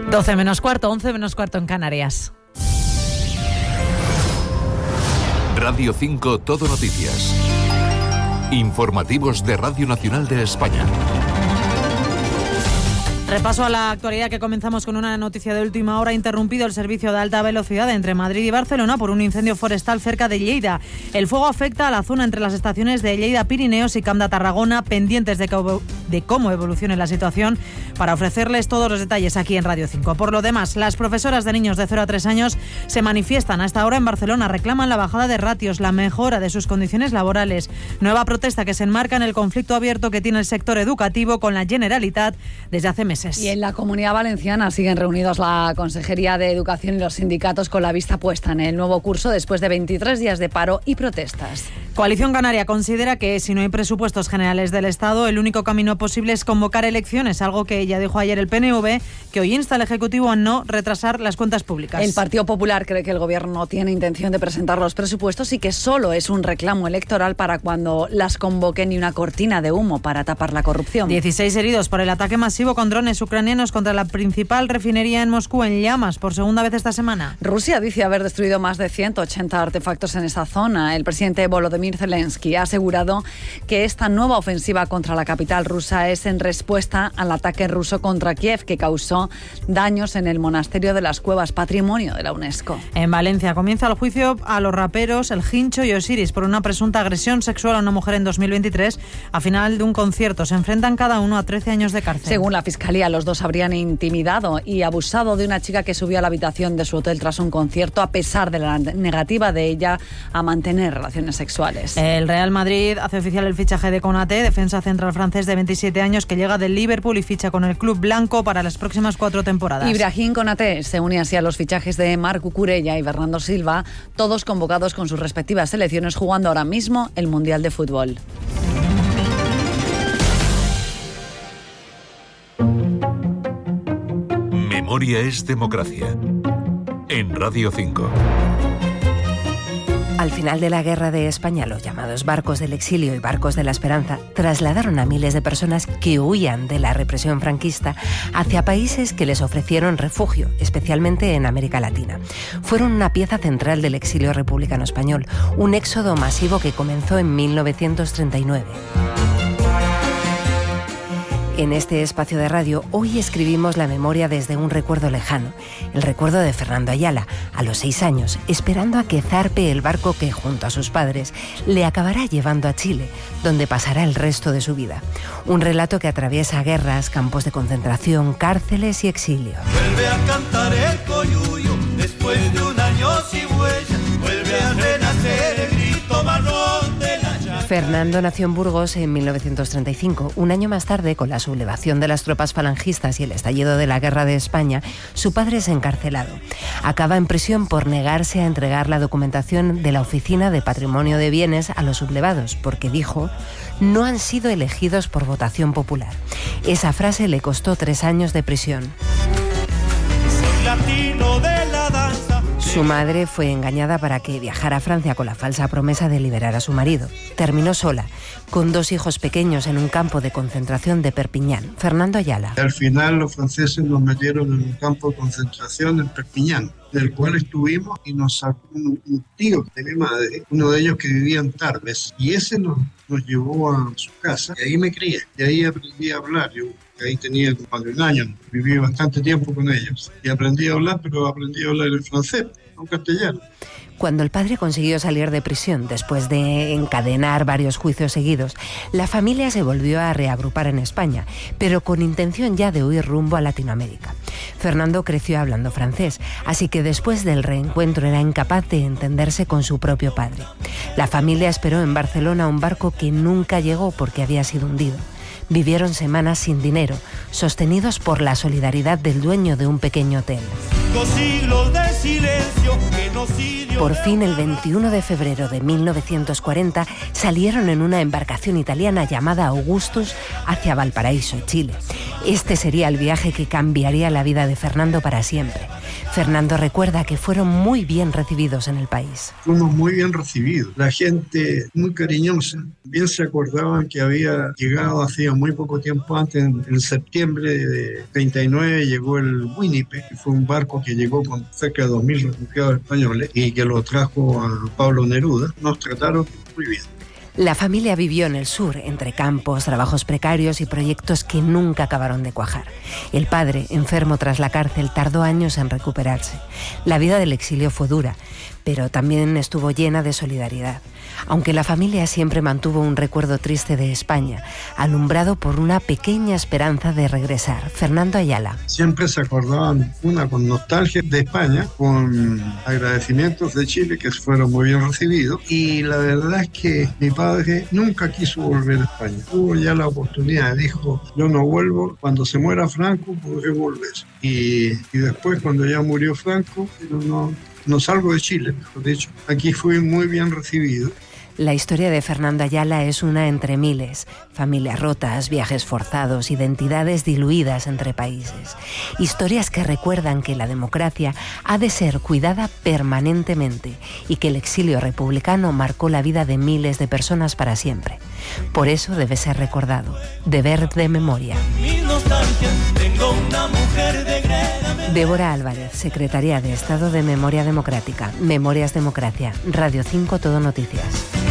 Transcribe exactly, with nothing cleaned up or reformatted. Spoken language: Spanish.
doce menos cuarto, once menos cuarto en Canarias. Radio cinco Todo Noticias. Informativos de Radio Nacional de España. Repaso a la actualidad, que comenzamos con una noticia de última hora. Ha interrumpido el servicio de alta velocidad entre Madrid y Barcelona por un incendio forestal cerca de Lleida. El fuego afecta a la zona entre las estaciones de Lleida Pirineos y Camp de Tarragona, pendientes de, que, de cómo evolucione la situación para ofrecerles todos los detalles aquí en Radio cinco. Por lo demás, las profesoras de niños de cero a tres años se manifiestan a esta hora en Barcelona. Reclaman la bajada de ratios, la mejora de sus condiciones laborales. Nueva protesta que se enmarca en el conflicto abierto que tiene el sector educativo con la Generalitat desde hace meses. Y en la Comunidad Valenciana siguen reunidos la Consejería de Educación y los sindicatos con la vista puesta en el nuevo curso después de veintitrés días de paro y protestas. Coalición Canaria considera que si no hay presupuestos generales del Estado, el único camino posible es convocar elecciones, algo que ya dijo ayer el P N V, que hoy insta al Ejecutivo a no retrasar las cuentas públicas. El Partido Popular cree que el Gobierno tiene intención de presentar los presupuestos y que solo es un reclamo electoral para cuando las convoquen y una cortina de humo para tapar la corrupción. dieciséis heridos por el ataque masivo con drones ucranianos contra la principal refinería en Moscú en llamas por segunda vez esta semana. Rusia dice haber destruido más de ciento ochenta artefactos en esa zona. El presidente Volodymyr Zelensky ha asegurado que esta nueva ofensiva contra la capital rusa es en respuesta al ataque ruso contra Kiev, que causó daños en el monasterio de las Cuevas, patrimonio de la UNESCO. En Valencia comienza el juicio a los raperos El Hincho y Osiris por una presunta agresión sexual a una mujer en dos mil veintitrés a final de un concierto. Se enfrentan cada uno a trece años de cárcel. Según la Fiscalía, los dos habrían intimidado y abusado de una chica que subió a la habitación de su hotel tras un concierto, a pesar de la negativa de ella a mantener relaciones sexuales. El Real Madrid hace oficial el fichaje de Konaté, defensa central francés de veintisiete años que llega del Liverpool y ficha con el club blanco para las próximas cuatro temporadas. Ibrahim Konaté se une así a los fichajes de Marc Cucurella y Bernardo Silva, todos convocados con sus respectivas selecciones, jugando ahora mismo el Mundial de Fútbol. Memoria es democracia. En Radio cinco. Al final de la Guerra de España, los llamados barcos del exilio y barcos de la esperanza trasladaron a miles de personas que huían de la represión franquista hacia países que les ofrecieron refugio, especialmente en América Latina. Fueron una pieza central del exilio republicano español, un éxodo masivo que comenzó en mil novecientos treinta y nueve. En este espacio de radio, hoy escribimos la memoria desde un recuerdo lejano, el recuerdo de Fernando Ayala, a los seis años, esperando a que zarpe el barco que, junto a sus padres, le acabará llevando a Chile, donde pasará el resto de su vida. Un relato que atraviesa guerras, campos de concentración, cárceles y exilio. Vuelve a cantar el coyuyo, después de un año sin huella, vuelve a renacer el grito marrón de la llave. Fernando nació en Burgos en mil novecientos treinta y cinco. Un año más tarde, con la sublevación de las tropas falangistas y el estallido de la Guerra de España, su padre es encarcelado. Acaba en prisión por negarse a entregar la documentación de la Oficina de Patrimonio de Bienes a los sublevados, porque dijo: no han sido elegidos por votación popular. Esa frase le costó tres años de prisión. Soy latino de la danza. Su madre fue engañada para que viajara a Francia con la falsa promesa de liberar a su marido. Terminó sola, con dos hijos pequeños en un campo de concentración de Perpiñán. Fernando Ayala. Al final los franceses nos metieron en un campo de concentración en Perpiñán, del cual estuvimos, y nos sacó un, un tío de mi madre, uno de ellos que vivía en Tarbes, y ese nos, nos llevó a su casa, y ahí me crié, y ahí aprendí a hablar. Yo ahí tenía más de un año, viví bastante tiempo con ellos, y aprendí a hablar, pero aprendí a hablar el francés, no castellano. Cuando el padre consiguió salir de prisión después de encadenar varios juicios seguidos, la familia se volvió a reagrupar en España, pero con intención ya de huir rumbo a Latinoamérica. Fernando creció hablando francés, así que después del reencuentro era incapaz de entenderse con su propio padre. La familia esperó en Barcelona un barco que nunca llegó porque había sido hundido. Vivieron semanas sin dinero, sostenidos por la solidaridad del dueño de un pequeño hotel. Dos siglos de silencio que nos hirió. Por fin, el veintiuno de febrero de mil novecientos cuarenta, salieron en una embarcación italiana llamada Augustus hacia Valparaíso, Chile. Este sería el viaje que cambiaría la vida de Fernando para siempre. Fernando recuerda que fueron muy bien recibidos en el país. Fuimos muy bien recibidos, la gente muy cariñosa. Bien se acordaban que había llegado hacía muy poco tiempo antes, en, en septiembre de treinta y nueve llegó el Winnipeg, que fue un barco que llegó con cerca de dos mil refugiados españoles y que lo trajo a Pablo Neruda. Nos trataron muy bien. La familia vivió en el sur, entre campos, trabajos precarios y proyectos que nunca acabaron de cuajar. El padre, enfermo tras la cárcel, tardó años en recuperarse. La vida del exilio fue dura, pero también estuvo llena de solidaridad. Aunque la familia siempre mantuvo un recuerdo triste de España, alumbrado por una pequeña esperanza de regresar. Fernando Ayala. Siempre se acordaban, una con nostalgia de España, con agradecimientos de Chile que fueron muy bien recibidos, y la verdad es que mi padre nunca quiso volver a España. Tuvo ya la oportunidad, dijo, yo no vuelvo, cuando se muera Franco podré volver. Y, y después cuando ya murió Franco, yo no, no salgo de Chile, mejor dicho. Aquí fui muy bien recibido. La historia de Fernando Ayala es una entre miles. Familias rotas, viajes forzados, identidades diluidas entre países. Historias que recuerdan que la democracia ha de ser cuidada permanentemente y que el exilio republicano marcó la vida de miles de personas para siempre. Por eso debe ser recordado. Deber de memoria. Débora Álvarez, Secretaría de Estado de Memoria Democrática. Memorias Democracia. Radio cinco Todo Noticias.